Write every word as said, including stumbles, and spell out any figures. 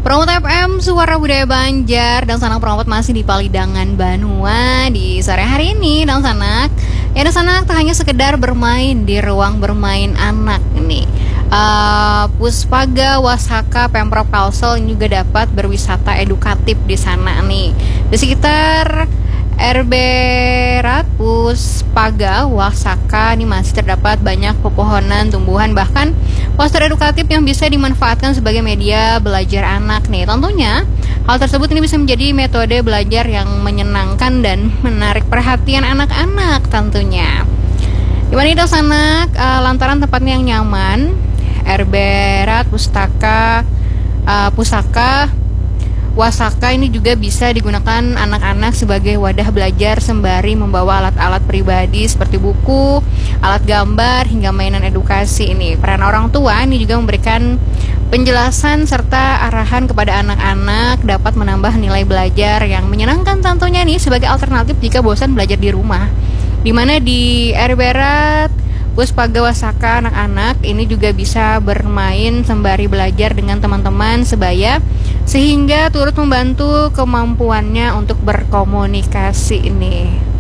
Promot F M, Suara Budaya Banjar, dan Sanak Promot masih di Palidangan Banua di sore hari ini, dan Sanak. Ya, dan Sanak tak hanya sekedar bermain di ruang bermain anak nih. Uh, Puspaga Wasaka Pemprov Kalsel ini juga dapat berwisata edukatif di sana nih. Di sekitar R B Rat Puspaga Wasaka ini masih terdapat banyak pepohonan, tumbuhan, bahkan poster edukatif yang bisa dimanfaatkan sebagai media belajar anak nih. Tentunya hal tersebut ini bisa menjadi metode belajar yang menyenangkan dan menarik perhatian anak-anak tentunya. Gimana nih Sanak, uh, lantaran tempatnya yang nyaman, R B Rat Pustaka uh, Pusaka Wasaka ini juga bisa digunakan anak-anak sebagai wadah belajar sembari membawa alat-alat pribadi seperti buku, alat gambar, hingga mainan edukasi ini. Peran orang tua ini juga memberikan penjelasan serta arahan kepada anak-anak dapat menambah nilai belajar yang menyenangkan tentunya nih sebagai alternatif jika bosan belajar di rumah. Dimana di R B Rat Puspaga Wasaka anak-anak ini juga bisa bermain sembari belajar dengan teman-teman sebaya sehingga turut membantu kemampuannya untuk berkomunikasi ini.